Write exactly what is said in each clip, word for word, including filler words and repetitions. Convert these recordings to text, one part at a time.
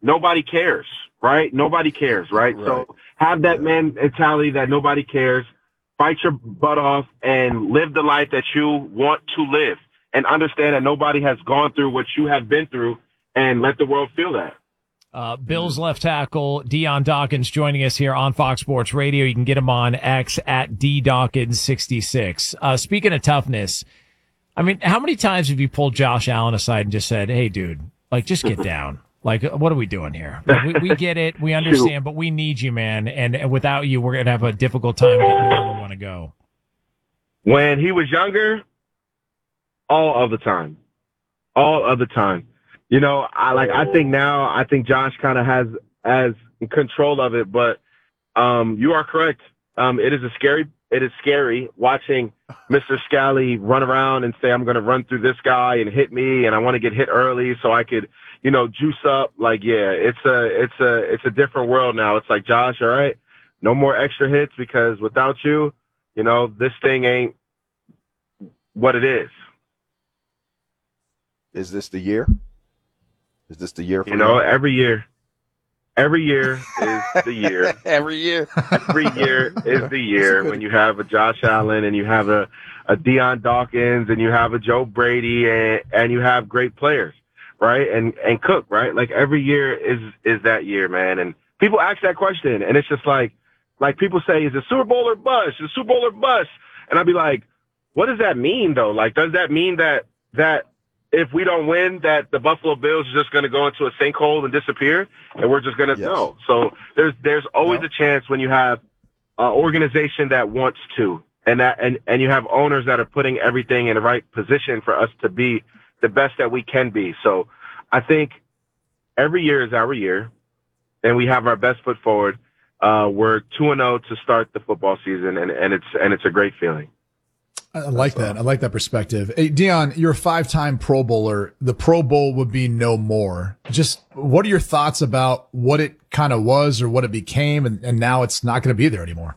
nobody cares, right? Nobody cares, right? Right. So have that Yeah. mentality that nobody cares. Fight your butt off and live the life that you want to live, and understand that nobody has gone through what you have been through, and let the world feel that. Uh, Bills left tackle Dion Dawkins joining us here on Fox Sports Radio. You can get him on X at D Dawkins sixty-six. Uh, speaking of toughness, I mean, how many times have you pulled Josh Allen aside and just said, "Hey, dude, like, just get down. Like, what are we doing here? Like, we, we get it. We understand, but we need you, man. And, and without you, we're going to have a difficult time getting where we want to go." When he was younger, all of the time, all of the time. You know, I like, I think now, I think Josh kind of has, has control of it, but, um, you are correct. Um, it is a scary, it is scary watching Mister Scally run around and say, "I'm going to run through this guy and hit me, and I want to get hit early so I could, you know, juice up." Like, yeah, it's a, it's a, it's a different world now. It's like, Josh, all right, no more extra hits, because without you, you know, this thing ain't what it is. Is this the year? Is this the year for You know, you? every year, every year is the year. Every year. Every year is the year when you have a Josh Allen and you have a, a Dion Dawkins and you have a Joe Brady and, and you have great players, right? And, and Cook, right? Like, every year is, is that year, man. And people ask that question, and it's just like, like people say, is it Super Bowl or bust? Is it Super Bowl or bust? And I'd be like, what does that mean though? Like, does that mean that, that, if we don't win, that the Buffalo Bills are just going to go into a sinkhole and disappear, and we're just going to Yes. no. So there's there's always No. a chance when you have an organization that wants to, and that and, and you have owners that are putting everything in the right position for us to be the best that we can be. So I think every year is our year, and we have our best foot forward. Uh, we're two and zero to start the football season, and, and it's and it's a great feeling. I like that. I like that perspective. Hey, Dion, you're a five-time Pro Bowler. The Pro Bowl would be no more. Just what are your thoughts about what it kind of was or what it became, and, and now it's not going to be there anymore?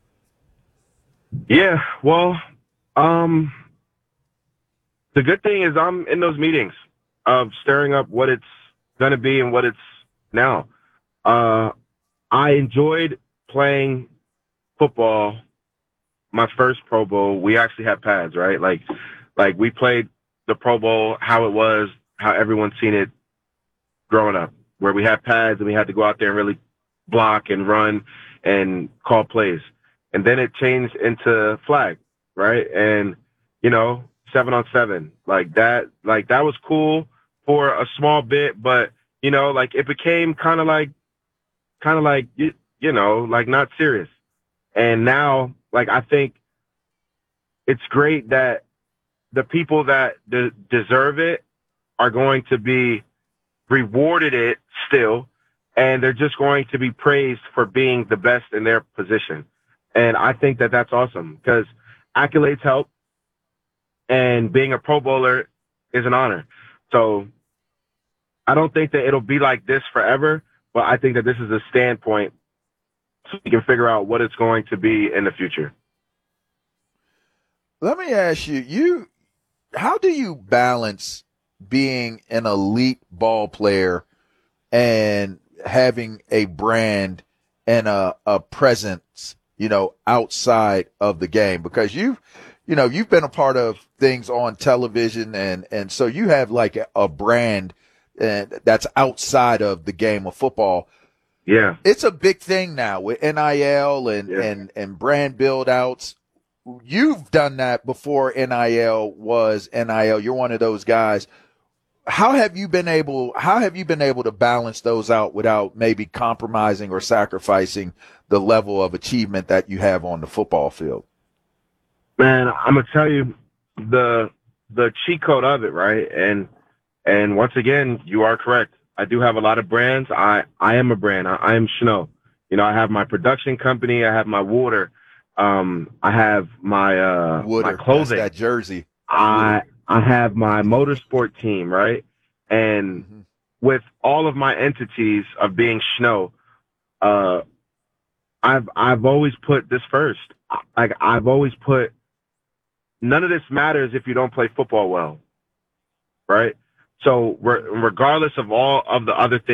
Yeah, well, um, the good thing is I'm in those meetings of stirring up what it's going to be and what it's now. Uh, I enjoyed playing football. My first Pro Bowl, we actually had pads, right? Like, like we played the Pro Bowl how it was, how everyone's seen it growing up, where we had pads and we had to go out there and really block and run and call plays. And then it changed into flag, right? And, you know, seven on seven, like that, like that was cool for a small bit, but, you know, like it became kind of like, kind of like, you, you know, like not serious. And now, like, I think it's great that the people that de- deserve it are going to be rewarded it still, and they're just going to be praised for being the best in their position. And I think that that's awesome, because accolades help, and being a Pro Bowler is an honor. So I don't think that it'll be like this forever, but I think that this is a standpoint so we can figure out what it's going to be in the future. Let me ask you, you, how do you balance being an elite ball player and having a brand and a, a presence, you know, outside of the game? Because you've, you know, you've been a part of things on television, and, and so you have like a, a brand and that's outside of the game of football. Yeah. It's a big thing now with N I L and, Yeah. and, and brand build outs. You've done that before N I L was N I L. You're one of those guys. How have you been able, how have you been able to balance those out without maybe compromising or sacrificing the level of achievement that you have on the football field? Man, I'm gonna tell you the the cheat code of it, right? And and once again, you are correct. I do have a lot of brands. I I am a brand. I, I am Snow. You know, I have my production company. I have my water. Um, I have my uh Wooder, my clothing. that's that jersey. I I have my motorsport team, right? And Mm-hmm. with all of my entities of being Snow, uh, I've I've always put this first. Like I've always put. None of this matters if you don't play football well, right? So re- regardless of all of the other things.